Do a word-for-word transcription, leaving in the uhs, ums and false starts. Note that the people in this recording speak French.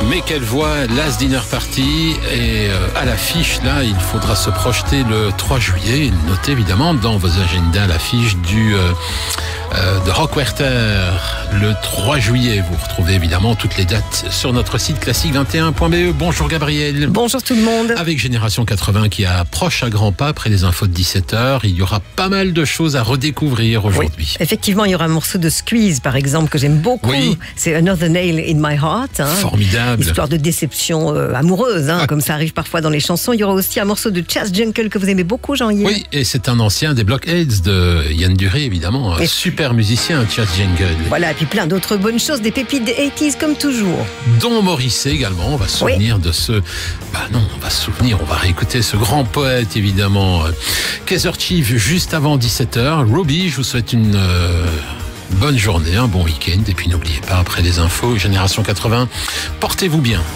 Mais quelle voix, Last Dinner Party. Et euh, à l'affiche, là, il faudra se projeter le trois juillet. Notez évidemment dans vos agendas l'affiche du euh, euh, de Rockwerter le trois juillet. Vous retrouvez évidemment toutes les dates sur notre site classique vingt et un point b e. Bonjour Gabriel. Bonjour tout le monde. Avec Génération quatre-vingts qui approche à grands pas après les infos de dix-sept heures, il y aura pas mal de choses à redécouvrir aujourd'hui. Oui, effectivement, il y aura un morceau de Squeeze par exemple que j'aime beaucoup. Oui. C'est Another Nail in My Heart. Hein. Formidable. Histoire de déception euh, amoureuse, hein, ah. comme ça arrive parfois dans les chansons. Il y aura aussi un morceau de Chas Jankel que vous aimez beaucoup, Jean-Yves. Oui, et c'est un ancien des Blockheads de Yann Duré, évidemment. Un et super musicien, Chas Jankel. Voilà, et puis plein d'autres bonnes choses, des pépites des eighties comme toujours. Don Morrissey également, on va se souvenir oui. de ce... Bah non, on va se souvenir, on va réécouter ce grand poète, évidemment. Kaiser Chief, juste avant dix-sept heures. Ruby, je vous souhaite une... Euh... bonne journée, un bon week-end, et puis n'oubliez pas, après les infos, Génération quatre-vingts, portez-vous bien.